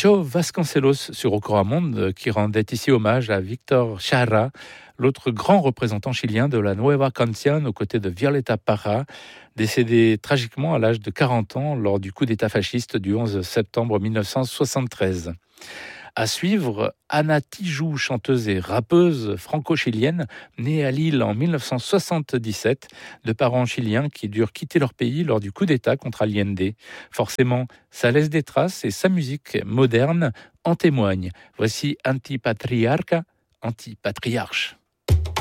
Joe Vasconcelos sur Okora Monde qui rendait ici hommage à Victor Jara, l'autre grand représentant chilien de la Nueva Canción aux côtés de Violeta Parra, décédé tragiquement à l'âge de 40 ans lors du coup d'État fasciste du 11 septembre 1973. À suivre, Anna Tijoux, chanteuse et rappeuse franco-chilienne, née à Lille en 1977, de parents chiliens qui durent quitter leur pays lors du coup d'État contre Allende. Forcément, ça laisse des traces et sa musique moderne en témoigne. Voici Antipatriarche.